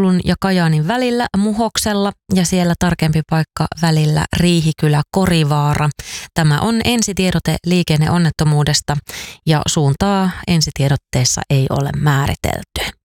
Oulun ja Kajaanin välillä Muhoksella ja siellä tarkempi paikka välillä Riihikylä-Korivaara. Tämä on ensitiedote liikenneonnettomuudesta ja suuntaa ensitiedotteessa ei ole määritelty.